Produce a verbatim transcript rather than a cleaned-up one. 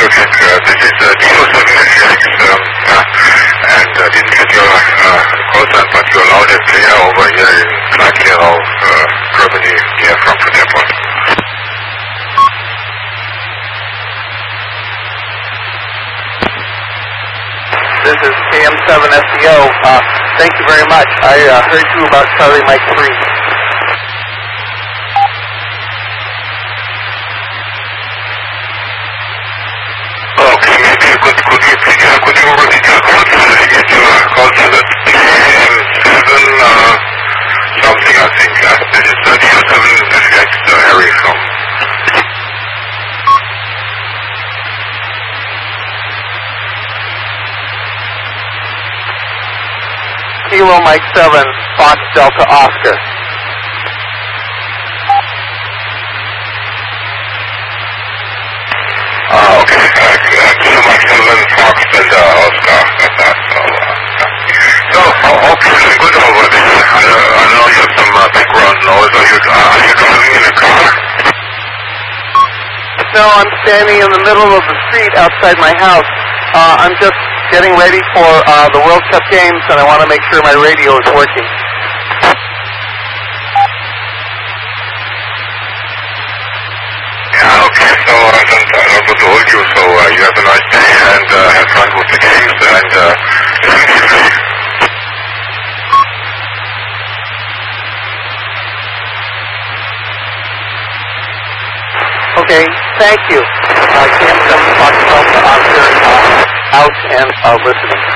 check. Uh, this is uh, D O seven F X, um, uh, and uh, didn't get your uh, call sign, but you're loud and clear over here in Kleinklierau, uh, Germany, near Frankfurt Airport. This is K M seven S E O. Uh, thank you very much. I uh, heard you about Charlie Mike three. Okay, maybe you could, could you please, uh, could you repeat your call? I get your call to the K M seven, uh, something I think. Uh, this is uh, D O seven F X, uh, Harry from... Kilo Mike seven, Fox Delta Oscar. Uh, okay, uh, Kilo Mike seven, Fox Delta Oscar. Uh, so, uh, so uh, hopefully good over there. I, uh, I know you have some uh, background noise. Are you, uh, are you driving in a car? No, I'm standing in the middle of the street outside my house. Uh, I'm just getting ready for uh, the World Cup games, and I want to make sure my radio is working. Yeah, okay, so I don't, I don't want to hold you, so uh, you have a nice day, and uh, have fun with the games, and uh, listen to you. Okay, thank you. Uh, K M seven Fox Delta Oscar, uh, out and uh, listening.